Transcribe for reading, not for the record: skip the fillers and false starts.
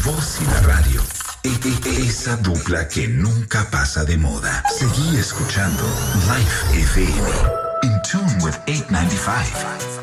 Vos y la radio. Esa dupla que nunca pasa de moda. Seguí escuchando Life FM. In tune with 895.